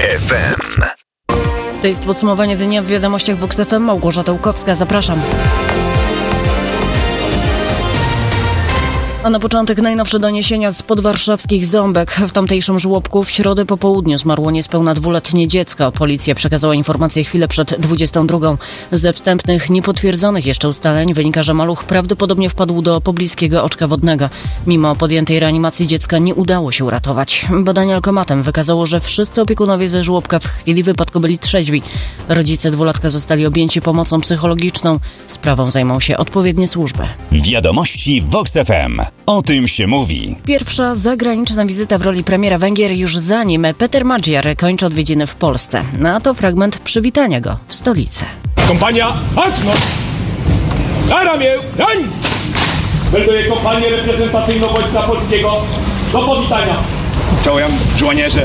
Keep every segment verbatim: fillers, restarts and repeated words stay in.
F M. To jest podsumowanie dnia w wiadomościach Vox F M. Małgorzata Łukowska, zapraszam. A na początek najnowsze doniesienia z podwarszawskich Ząbek. W tamtejszym żłobku w środę po południu zmarło niespełna dwuletnie dziecko. Policja przekazała informację chwilę przed dwudziestą drugą. Ze wstępnych, niepotwierdzonych jeszcze ustaleń wynika, że maluch prawdopodobnie wpadł do pobliskiego oczka wodnego. Mimo podjętej reanimacji dziecka nie udało się uratować. Badanie alkomatem wykazało, że wszyscy opiekunowie ze żłobka w chwili wypadku byli trzeźwi. Rodzice dwulatka zostali objęci pomocą psychologiczną. Sprawą zajmą się odpowiednie służby. Wiadomości Vox F M. O tym się mówi. Pierwsza zagraniczna wizyta w roli premiera Węgier już zanim Peter Magyar kończy odwiedziny w Polsce. Na to fragment przywitania go w stolicy. Kompania, chodź no! Na ramię, dań! Melduję kompanię reprezentacyjną Wojska Polskiego do powitania. Czołem, żołnierze!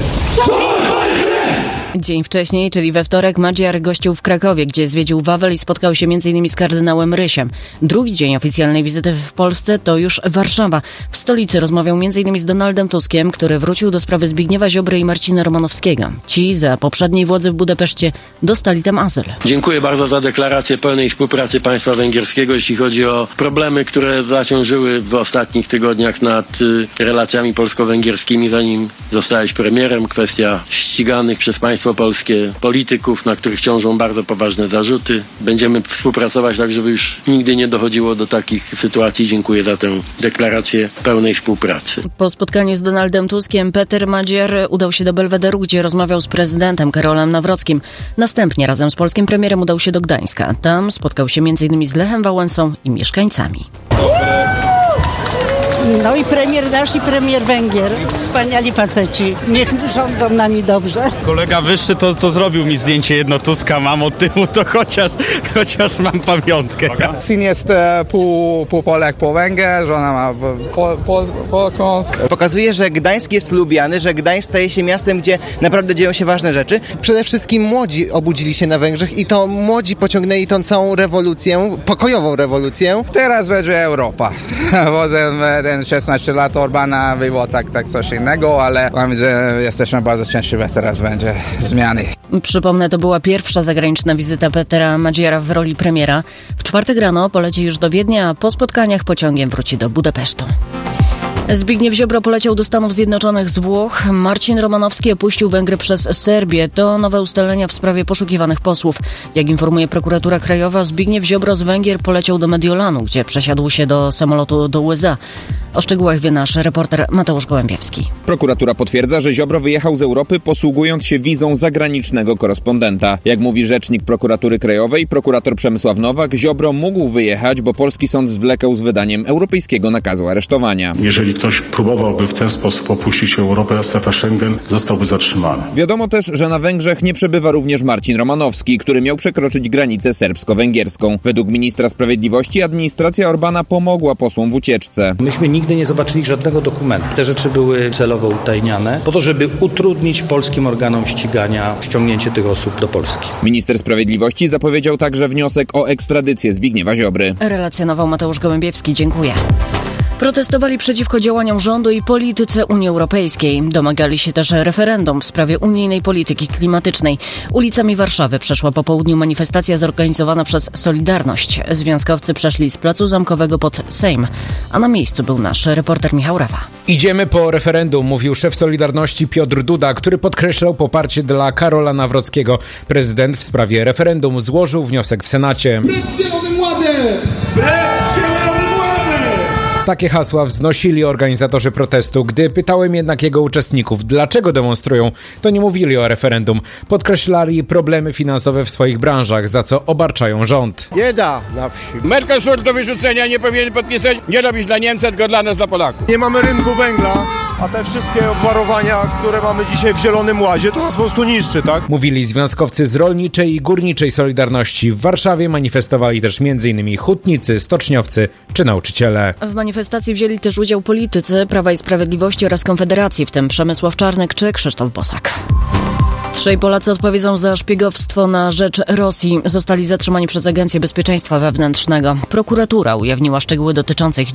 Dzień wcześniej, czyli we wtorek, Magyar gościł w Krakowie, gdzie zwiedził Wawel i spotkał się między innymi z kardynałem Rysiem. Drugi dzień oficjalnej wizyty w Polsce to już Warszawa. W stolicy rozmawiał między innymi z Donaldem Tuskiem, który wrócił do sprawy Zbigniewa Ziobry i Marcina Romanowskiego. Ci za poprzedniej władzy w Budapeszcie dostali tam azyl. Dziękuję bardzo za deklarację pełnej współpracy państwa węgierskiego, jeśli chodzi o problemy, które zaciążyły w ostatnich tygodniach nad y, relacjami polsko-węgierskimi, zanim zostałeś premierem. Kwestia ściganych przez państwo polskie polityków, na których ciążą bardzo poważne zarzuty. Będziemy współpracować tak, żeby już nigdy nie dochodziło do takich sytuacji. Dziękuję za tę deklarację pełnej współpracy. Po spotkaniu z Donaldem Tuskiem Peter Magyar udał się do Belwederu, gdzie rozmawiał z prezydentem Karolem Nawrockim. Następnie razem z polskim premierem udał się do Gdańska. Tam spotkał się między innymi z Lechem Wałęsą i mieszkańcami. No i premier nasz i premier Węgier. Wspaniali faceci. Niech rządzą nami dobrze. Kolega wyższy to, to zrobił mi zdjęcie jedno Tuska, mam od tyłu, to chociaż, chociaż mam pamiątkę. Syn jest pół, pół Polak, pół Węgier, żona ma pol, pol, polską. Pokazuje, że Gdańsk jest lubiany, że Gdańsk staje się miastem, gdzie naprawdę dzieją się ważne rzeczy. Przede wszystkim młodzi obudzili się na Węgrzech i to młodzi pociągnęli tą całą rewolucję, pokojową rewolucję. Teraz będzie Europa. Potem szesnaście lat Orbana było tak, tak coś innego, ale mam, że jesteśmy bardzo szczęśliwi, teraz będzie zmiany. Przypomnę, to była pierwsza zagraniczna wizyta Petera Magyara w roli premiera. W czwartek rano poleci już do Wiednia, a po spotkaniach pociągiem wróci do Budapesztu. Zbigniew Ziobro poleciał do Stanów Zjednoczonych z Włoch. Marcin Romanowski opuścił Węgry przez Serbię. To nowe ustalenia w sprawie poszukiwanych posłów. Jak informuje prokuratura krajowa, Zbigniew Ziobro z Węgier poleciał do Mediolanu, gdzie przesiadł się do samolotu do U S A. O szczegółach wie nasz reporter Mateusz Gołębiewski. Prokuratura potwierdza, że Ziobro wyjechał z Europy, posługując się wizą zagranicznego korespondenta. Jak mówi rzecznik prokuratury krajowej, prokurator Przemysław Nowak, Ziobro mógł wyjechać, bo polski sąd zwlekał z wydaniem europejskiego nakazu aresztowania. Jeżeli ktoś próbowałby w ten sposób opuścić Europę, strefę Schengen, zostałby zatrzymany. Wiadomo też, że na Węgrzech nie przebywa również Marcin Romanowski, który miał przekroczyć granicę serbsko-węgierską. Według ministra sprawiedliwości administracja Orbana pomogła posłom w ucieczce. Myśmy nigdy nie zobaczyli żadnego dokumentu. Te rzeczy były celowo utajniane, po to, żeby utrudnić polskim organom ścigania ściągnięcie tych osób do Polski. Minister sprawiedliwości zapowiedział także wniosek o ekstradycję Zbigniewa Ziobry. Relacjonował Mateusz Gołębiewski. Dziękuję. Protestowali przeciwko działaniom rządu i polityce Unii Europejskiej. Domagali się też referendum w sprawie unijnej polityki klimatycznej. Ulicami Warszawy przeszła po południu manifestacja zorganizowana przez Solidarność. Związkowcy przeszli z Placu Zamkowego pod Sejm, a na miejscu był nasz reporter Michał Rawa. Idziemy po referendum, mówił szef Solidarności Piotr Duda, który podkreślał poparcie dla Karola Nawrockiego. Prezydent w sprawie referendum złożył wniosek w Senacie. Precz Zielonym Ładem! Precz Zielonym Ładem! Takie hasła wznosili organizatorzy protestu. Gdy pytałem jednak jego uczestników, dlaczego demonstrują, to nie mówili o referendum. Podkreślali problemy finansowe w swoich branżach, za co obarczają rząd. Bieda na wsi. Mercosur do wyrzucenia nie powinien podpisać, nie robić dla Niemcy, tylko dla nas, dla Polaków. Nie mamy rynku węgla, a te wszystkie obwarowania, które mamy dzisiaj w Zielonym Ładzie, to nas po prostu niszczy, tak? Mówili związkowcy z rolniczej i górniczej Solidarności. W Warszawie manifestowali też między innymi hutnicy, stoczniowcy czy nauczyciele. W manifestacji wzięli też udział politycy Prawa i Sprawiedliwości oraz Konfederacji, w tym Przemysław Czarnek czy Krzysztof Bosak. Trzej Polacy odpowiedzą za szpiegowstwo na rzecz Rosji. Zostali zatrzymani przez Agencję Bezpieczeństwa Wewnętrznego. Prokuratura ujawniła szczegóły dotyczące ich